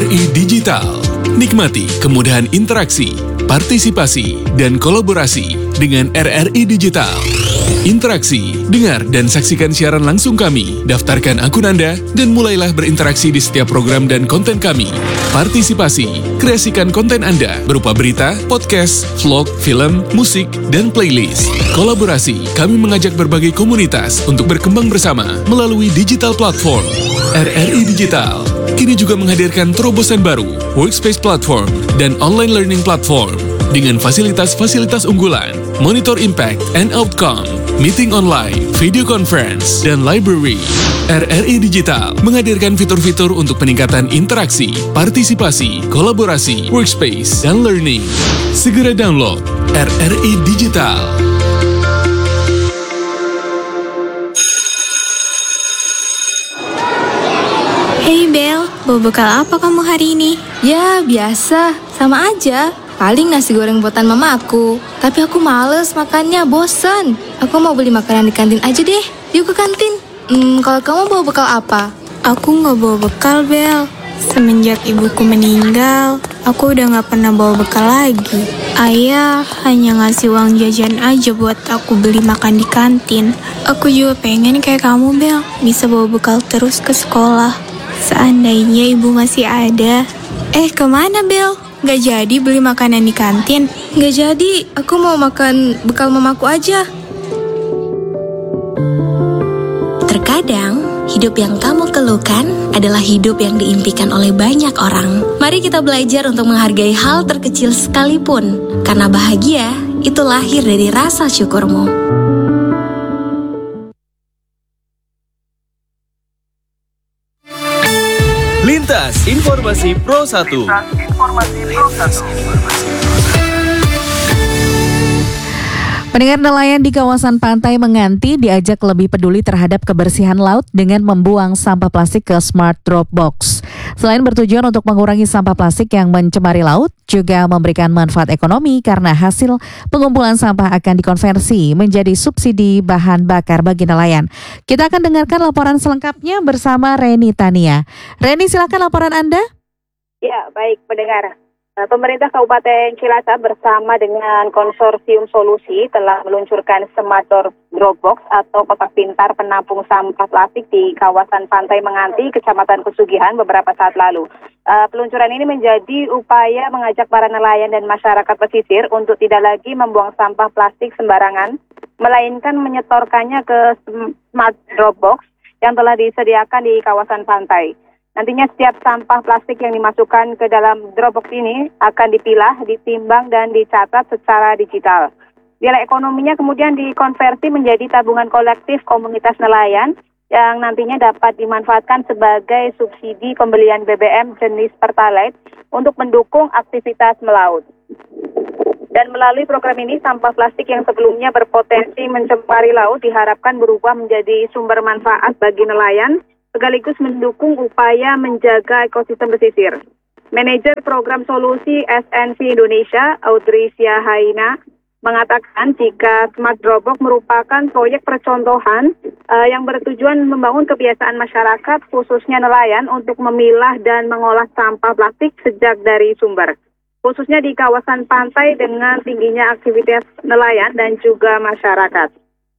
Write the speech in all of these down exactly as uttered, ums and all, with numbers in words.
I Digital. Nikmati kemudahan interaksi, partisipasi, dan kolaborasi dengan R R I Digital. Interaksi, dengar dan saksikan siaran langsung kami, daftarkan akun Anda, dan mulailah berinteraksi di setiap program dan konten kami. Partisipasi, kreasikan konten Anda berupa berita, podcast, vlog, film, musik, dan playlist. Kolaborasi, kami mengajak berbagai komunitas untuk berkembang bersama melalui digital platform. R R I Digital kini juga menghadirkan terobosan baru, workspace platform, dan online learning platform dengan fasilitas-fasilitas unggulan, monitor impact and outcome, meeting online, video conference, dan library. R R I Digital menghadirkan fitur-fitur untuk peningkatan interaksi, partisipasi, kolaborasi, workspace, dan learning. Segera download R R I Digital. Hey Bel, bawa bekal apa kamu hari ini? Ya, biasa. Sama aja. Paling nasi goreng buatan mama aku. Tapi aku males makannya, bosen. Aku mau beli makanan di kantin aja deh. Yuk ke kantin. Hmm, kalau kamu bawa bekal apa? Aku nggak bawa bekal, Bel. Semenjak ibuku meninggal, aku udah nggak pernah bawa bekal lagi. Ayah hanya ngasih uang jajan aja buat aku beli makan di kantin. Aku juga pengen kayak kamu, Bel, bisa bawa bekal terus ke sekolah. Seandainya ibu masih ada. Eh, kemana, Bel? Nggak jadi beli makanan di kantin? Nggak jadi, aku mau makan bekal mamaku aja. Terkadang, hidup yang kamu keluhkan adalah hidup yang diimpikan oleh banyak orang. Mari kita belajar untuk menghargai hal terkecil sekalipun, karena bahagia itu lahir dari rasa syukurmu. Lintas Informasi Pro satu. Pendengar nelayan di kawasan pantai Menganti diajak lebih peduli terhadap kebersihan laut dengan membuang sampah plastik ke Smart Drop Box. Selain bertujuan untuk mengurangi sampah plastik yang mencemari laut, juga memberikan manfaat ekonomi karena hasil pengumpulan sampah akan dikonversi menjadi subsidi bahan bakar bagi nelayan. Kita akan dengarkan laporan selengkapnya bersama Reni Tania. Reni, silakan laporan Anda. Ya, baik pendengar. Pemerintah Kabupaten Cilacap bersama dengan Konsorsium Solusi telah meluncurkan Smart Drop Box atau kotak pintar penampung sampah plastik di kawasan Pantai Menganti, Kecamatan Pesugihan beberapa saat lalu. Uh, peluncuran ini menjadi upaya mengajak para nelayan dan masyarakat pesisir untuk tidak lagi membuang sampah plastik sembarangan, melainkan menyetorkannya ke Smart Drop Box yang telah disediakan di kawasan pantai. Nantinya setiap sampah plastik yang dimasukkan ke dalam Dropbox ini akan dipilah, ditimbang, dan dicatat secara digital. Nilai ekonominya kemudian dikonversi menjadi tabungan kolektif komunitas nelayan yang nantinya dapat dimanfaatkan sebagai subsidi pembelian B B M jenis Pertalite untuk mendukung aktivitas melaut. Dan melalui program ini, sampah plastik yang sebelumnya berpotensi mencemari laut diharapkan berubah menjadi sumber manfaat bagi nelayan, sekaligus mendukung upaya menjaga ekosistem pesisir. Manajer Program Solusi S N V Indonesia, Audrey Siahaina, mengatakan jika Smart Dropbox merupakan proyek percontohan uh, yang bertujuan membangun kebiasaan masyarakat, khususnya nelayan, untuk memilah dan mengolah sampah plastik sejak dari sumber, khususnya di kawasan pantai dengan tingginya aktivitas nelayan dan juga masyarakat.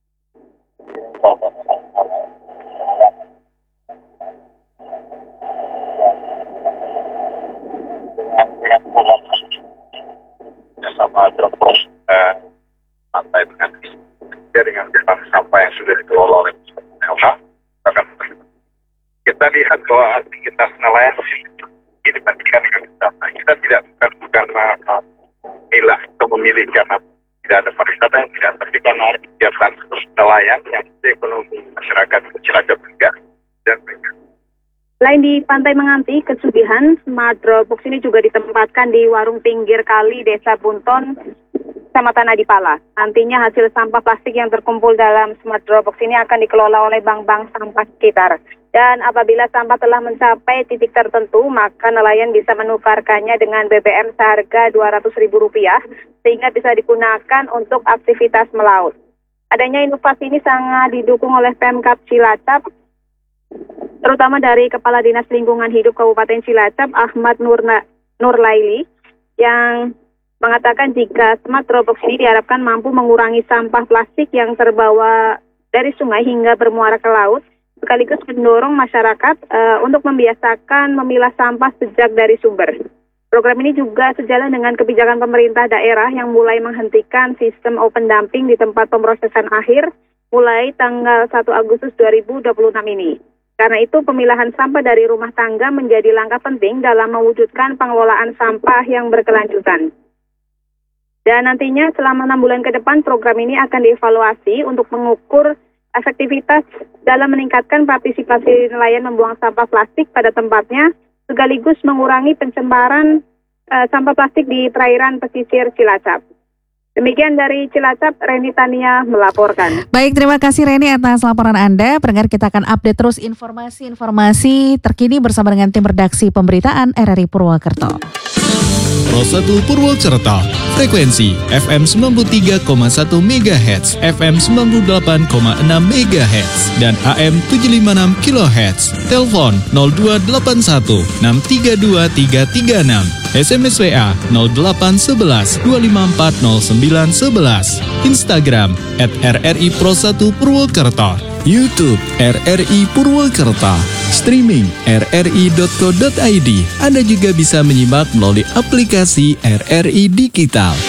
Sama Dropbox eh, pantai Menganti dengan jumlah sampah yang sudah dikelola oleh L H. Kita lihat bahwa aktivitas nelayan dibandingkan dengan kita, kita tidak bukan bukan milah atau memilih karena tidak ada pariwisata yang tidak, tapi karena kegiatan nelayan yang ekonomi masyarakat Cilacap juga dan mereka. Selain di Pantai Menganti, Kesugihan, Smart Dropbox ini juga ditempatkan di warung pinggir kali Desa Bunton, Kecamatan Adipala. Nantinya hasil sampah plastik yang terkumpul dalam Smart Dropbox ini akan dikelola oleh bank-bank sampah sekitar. Dan apabila sampah telah mencapai titik tertentu, maka nelayan bisa menukarkannya dengan B B M seharga dua ratus ribu rupiah, sehingga bisa digunakan untuk aktivitas melaut. Adanya inovasi ini sangat didukung oleh Pemkab Cilacap terutama dari Kepala Dinas Lingkungan Hidup Kabupaten Cilacap, Ahmad Nurna, Nurlaili, yang mengatakan jika Smart Dropbox ini diharapkan mampu mengurangi sampah plastik yang terbawa dari sungai hingga bermuara ke laut, sekaligus mendorong masyarakat uh, untuk membiasakan memilah sampah sejak dari sumber. Program ini juga sejalan dengan kebijakan pemerintah daerah yang mulai menghentikan sistem open dumping di tempat pemrosesan akhir mulai tanggal satu Agustus dua ribu dua puluh enam ini. Karena itu, pemilahan sampah dari rumah tangga menjadi langkah penting dalam mewujudkan pengelolaan sampah yang berkelanjutan. Dan nantinya selama enam bulan ke depan, program ini akan dievaluasi untuk mengukur efektivitas dalam meningkatkan partisipasi nelayan membuang sampah plastik pada tempatnya, sekaligus mengurangi pencemaran uh, sampah plastik di perairan pesisir Cilacap. Demikian dari Cilacap, Reni Tania melaporkan. Baik, terima kasih Reni atas laporan Anda. Pendengar, kita akan update terus informasi-informasi terkini bersama dengan tim redaksi pemberitaan R R I Purwokerto. Pro satu Purwokerto, frekuensi F M sembilan puluh tiga koma satu megahertz, F M sembilan puluh delapan koma enam megahertz, dan A M tujuh lima enam kilohertz. Telepon nol dua delapan satu enam tiga dua tiga tiga enam. S M S W A nol delapan satu satu dua lima empat nol sembilan satu satu. Instagram at R R I Pro satu Purwokerto. YouTube R R I Purwokerto. Streaming r r i dot co dot i d. Anda juga bisa menyimak melalui aplikasi R R I Digital.